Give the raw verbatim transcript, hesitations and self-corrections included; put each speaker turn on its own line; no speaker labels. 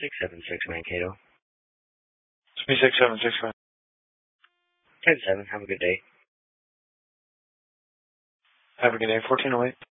six seven six Mankato.
three six seven six five.
ten seven, have a good day.
Have a good day. fourteen oh eight.